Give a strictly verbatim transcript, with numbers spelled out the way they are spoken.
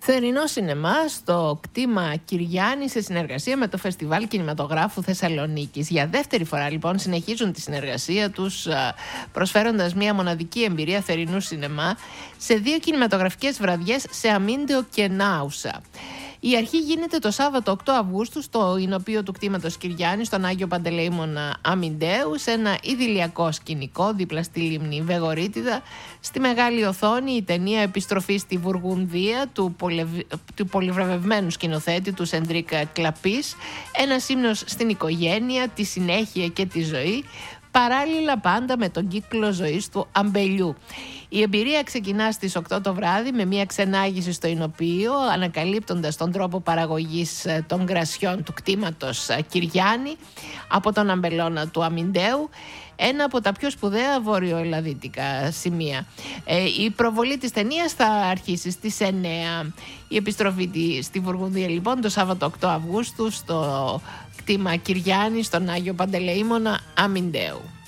Θερινό σινεμά στο κτήμα Κυριάννη σε συνεργασία με το Φεστιβάλ Κινηματογράφου Θεσσαλονίκης. Για δεύτερη φορά λοιπόν συνεχίζουν τη συνεργασία τους, προσφέροντας μια μοναδική εμπειρία θερινού σινεμά σε δύο κινηματογραφικές βραδιές σε Αμίντεο και Νάουσα. Η αρχή γίνεται το Σάββατο οκτώ Αυγούστου στο εινοπείο του κτήματος Κυριάννη στον Άγιο Παντελεήμονα Αμιντέου, σε ένα ιδηλιακό σκηνικό δίπλα στη λίμνη Βεγορίτιδα. Στη μεγάλη οθόνη η ταινία «Επιστροφή στη Βουργουνδία» του, πολευ... του πολυβραβευμένου σκηνοθέτη του Σεντρίκ Κλαπής, ένας ύμνος στην οικογένεια, τη συνέχεια και τη ζωή, παράλληλα πάντα με τον κύκλο ζωής του αμπελιού. Η εμπειρία ξεκινά στις οκτώ το βράδυ με μια ξενάγηση στο εινοπείο, ανακαλύπτοντας τον τρόπο παραγωγής των κρασιών του κτήματος Κυριάννη από τον αμπελώνα του Αμιντέου, ένα από τα πιο σπουδαία βορειοελλαδίτικα σημεία. Ε, η προβολή της ταινίας θα αρχίσει στις εννέα. Η επιστροφή στη Βουργουνδία λοιπόν το Σάββατο οκτώ Αυγούστου στο κτήμα Κυριάννη στον Άγιο Παντελεήμονα Αμιντέου.